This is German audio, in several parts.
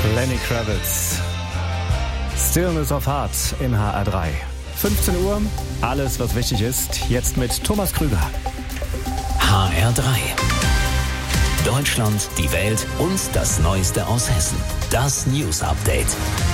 Lenny Kravitz. Stillness of Heart in HR3. 15 Uhr, alles was wichtig ist, jetzt mit Thomas Krüger. HR3. Deutschland, die Welt und das Neueste aus Hessen. Das News Update.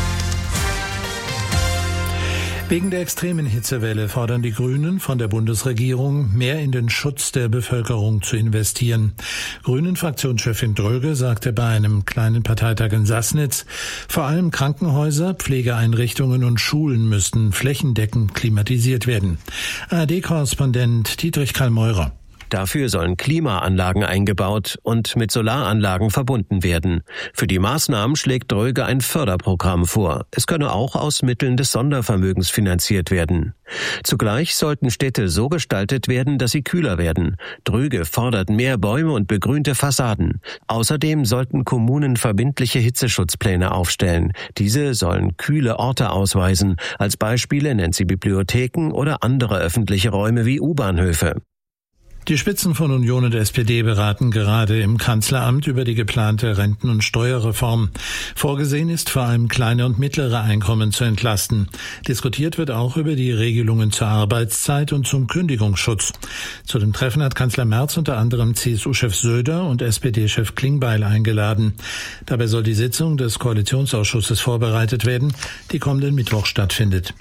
Wegen der extremen Hitzewelle fordern die Grünen von der Bundesregierung, mehr in den Schutz der Bevölkerung zu investieren. Grünen-Fraktionschefin Dröge sagte bei einem kleinen Parteitag in Sassnitz, vor allem Krankenhäuser, Pflegeeinrichtungen und Schulen müssten flächendeckend klimatisiert werden. ARD-Korrespondent Dietrich Karl-Meurer. Dafür sollen Klimaanlagen eingebaut und mit Solaranlagen verbunden werden. Für die Maßnahmen schlägt Dröge ein Förderprogramm vor. Es könne auch aus Mitteln des Sondervermögens finanziert werden. Zugleich sollten Städte so gestaltet werden, dass sie kühler werden. Dröge fordert mehr Bäume und begrünte Fassaden. Außerdem sollten Kommunen verbindliche Hitzeschutzpläne aufstellen. Diese sollen kühle Orte ausweisen. Als Beispiele nennt sie Bibliotheken oder andere öffentliche Räume wie U-Bahnhöfe. Die Spitzen von Union und SPD beraten gerade im Kanzleramt über die geplante Renten- und Steuerreform. Vorgesehen ist vor allem kleine und mittlere Einkommen zu entlasten. Diskutiert wird auch über die Regelungen zur Arbeitszeit und zum Kündigungsschutz. Zu dem Treffen hat Kanzler Merz unter anderem CSU-Chef Söder und SPD-Chef Klingbeil eingeladen. Dabei soll die Sitzung des Koalitionsausschusses vorbereitet werden, die kommenden Mittwoch stattfindet.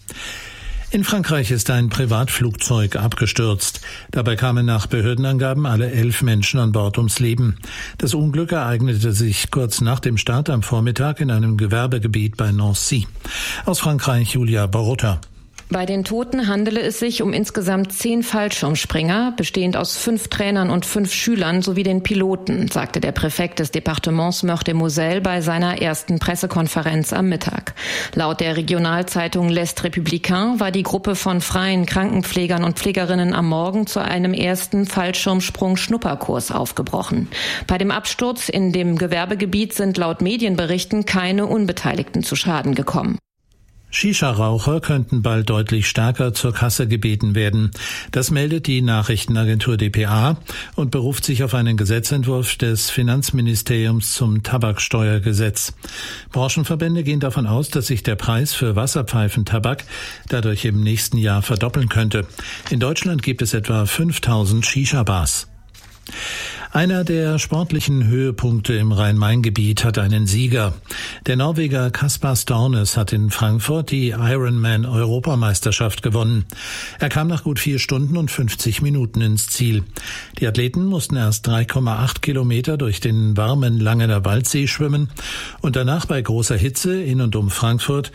In Frankreich ist ein Privatflugzeug abgestürzt. Dabei kamen nach Behördenangaben alle 11 Menschen an Bord ums Leben. Das Unglück ereignete sich kurz nach dem Start am Vormittag in einem Gewerbegebiet bei Nancy. Aus Frankreich Julia Barotta. Bei den Toten handele es sich um insgesamt 10 Fallschirmspringer, bestehend aus 5 Trainern und 5 Schülern sowie den Piloten, sagte der Präfekt des Departements Meurthe-et-Moselle bei seiner ersten Pressekonferenz am Mittag. Laut der Regionalzeitung L'Est Républicain war die Gruppe von freien Krankenpflegern und Pflegerinnen am Morgen zu einem ersten Fallschirmsprung-Schnupperkurs aufgebrochen. Bei dem Absturz in dem Gewerbegebiet sind laut Medienberichten keine Unbeteiligten zu Schaden gekommen. Shisha-Raucher könnten bald deutlich stärker zur Kasse gebeten werden. Das meldet die Nachrichtenagentur dpa und beruft sich auf einen Gesetzentwurf des Finanzministeriums zum Tabaksteuergesetz. Branchenverbände gehen davon aus, dass sich der Preis für Wasserpfeifentabak dadurch im nächsten Jahr verdoppeln könnte. In Deutschland gibt es etwa 5000 Shisha-Bars. Einer der sportlichen Höhepunkte im Rhein-Main-Gebiet hat einen Sieger. Der Norweger Kaspar Stornes hat in Frankfurt die Ironman-Europameisterschaft gewonnen. Er kam nach gut 4 Stunden und 50 Minuten ins Ziel. Die Athleten mussten erst 3,8 Kilometer durch den warmen Langener Waldsee schwimmen und danach bei großer Hitze in und um Frankfurt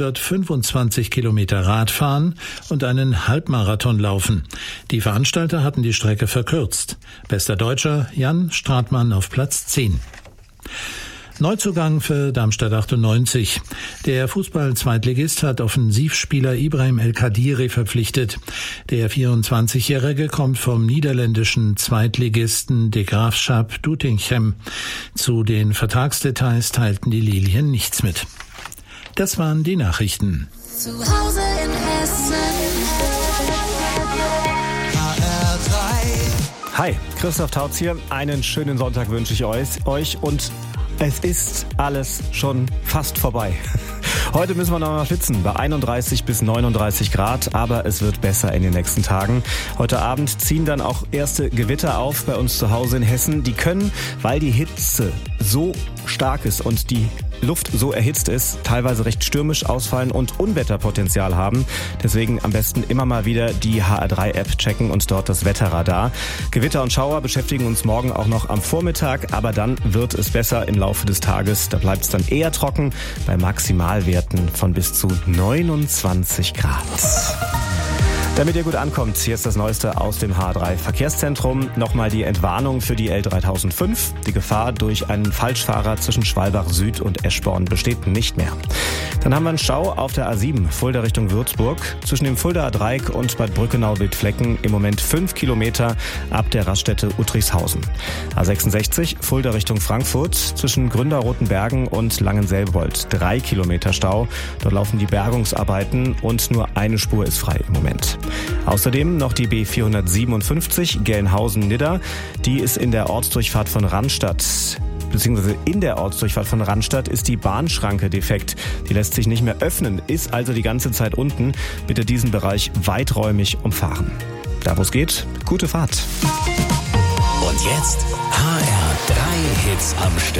125 Kilometer Rad fahren und einen Halbmarathon laufen. Die Veranstalter hatten die Strecke verkürzt. Bester Deutscher Jan Stratmann auf Platz 10. Neuzugang für Darmstadt 98. Der Fußball-Zweitligist hat Offensivspieler Ibrahim El Kadiri verpflichtet. Der 24-Jährige kommt vom niederländischen Zweitligisten De Graafschap Doetinchem. Zu den Vertragsdetails teilten die Lilien nichts mit. Das waren die Nachrichten. Zu Hause in Hessen. Hi, Christoph Tautz hier. Einen schönen Sonntag wünsche ich euch und es ist alles schon fast vorbei. Heute müssen wir noch mal schwitzen bei 31 bis 39 Grad, aber es wird besser in den nächsten Tagen. Heute Abend ziehen dann auch erste Gewitter auf bei uns zu Hause in Hessen. Die können, weil die Hitze so stark ist und die Luft so erhitzt ist, teilweise recht stürmisch ausfallen und Unwetterpotenzial haben. Deswegen am besten immer mal wieder die HR3-App checken und dort das Wetterradar. Gewitter und Schauer beschäftigen uns morgen auch noch am Vormittag, aber dann wird es besser im Laufe des Tages. Da bleibt es dann eher trocken bei Maximalwerten von bis zu 29 Grad. Damit ihr gut ankommt, hier ist das Neueste aus dem H3 Verkehrszentrum. Nochmal die Entwarnung für die L3005. Die Gefahr durch einen Falschfahrer zwischen Schwalbach Süd und Eschborn besteht nicht mehr. Dann haben wir einen Stau auf der A7, Fulda Richtung Würzburg. Zwischen dem Fuldaer Dreieck und Bad Brückenau-Wildflecken im Moment 5 Kilometer ab der Raststätte Uttrichshausen. A66, Fulda Richtung Frankfurt. Zwischen Gründerrotenbergen und Langenselbold 3 Kilometer Stau. Dort laufen die Bergungsarbeiten und nur eine Spur ist frei im Moment. Außerdem noch die B457 Gelnhausen-Nidda. Die ist in der Ortsdurchfahrt von Rannstadt bzw. in der Ortsdurchfahrt von Randstadt ist die Bahnschranke defekt. Die lässt sich nicht mehr öffnen, ist also die ganze Zeit unten. Bitte diesen Bereich weiträumig umfahren. Da wo es geht, gute Fahrt. Und jetzt HR3 Hits am Stück.